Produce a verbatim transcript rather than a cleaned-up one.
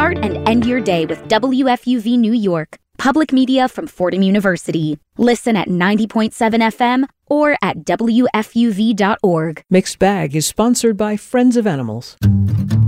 Start and end your day with W F U V New York, public media from Fordham University. Listen at ninety point seven F M or at W F U V dot org. Mixed Bag is sponsored by Friends of Animals.